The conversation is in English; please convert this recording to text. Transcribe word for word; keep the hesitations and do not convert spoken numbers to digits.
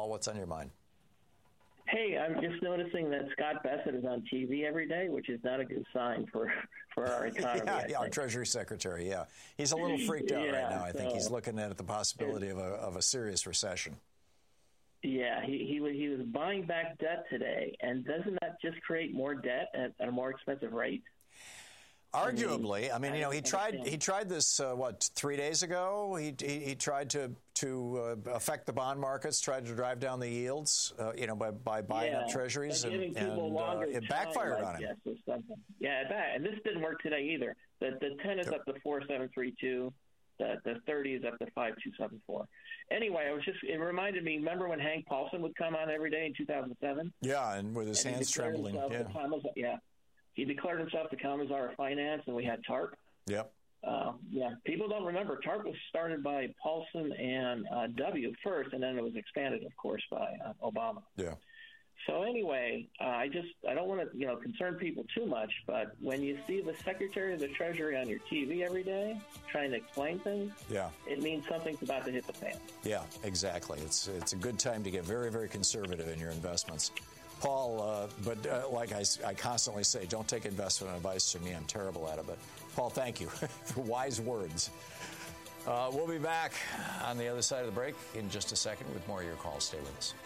Paul, what's on your mind? Hey, I'm just noticing that Scott Bessent is on T V every day, which is not a good sign for, for our economy. yeah, yeah our Treasury Secretary, yeah. He's a little freaked out yeah, right now. I so, think he's looking at the possibility of a, of a serious recession. Yeah, he, he, he was buying back debt today, and doesn't that just create more debt at, at a more expensive rate? Arguably, I mean, you know, he tried. He tried this uh, what three days ago. He he, he tried to to uh, affect the bond markets, tried to drive down the yields, uh, you know, by by buying yeah, up treasuries, and, and uh, it time, backfired on him. Yeah, it and this didn't work today either. The the ten is up to four seven three two. The the thirty is up to five two seven four. Anyway, I was just it reminded me. Remember when Hank Paulson would come on every day in two thousand seven? Yeah, and with his and hands trembling. Yeah. yeah. He declared himself the Commissar of Finance, and we had TARP. Yep. Uh, yeah, people don't remember. TARP was started by Paulson and uh, W first, and then it was expanded, of course, by uh, Obama. Yeah. So anyway, uh, I just I don't want to you know concern people too much, but when you see the Secretary of the Treasury on your T V every day trying to explain things, yeah, it means something's about to hit the fan. Yeah, exactly. It's it's a good time to get very, very conservative in your investments. Paul, uh, but uh, like I, I constantly say, don't take investment advice from me. I'm terrible at it. But, Paul, thank you for wise words. Uh, we'll be back on the other side of the break in just a second with more of your calls. Stay with us.